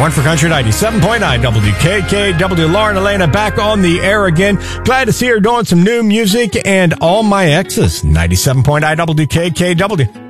One for Country 97.9 WKKW. Lauren Elena back on the air again. Glad to see her doing some new music and All My Exes. 97.9 WKKW.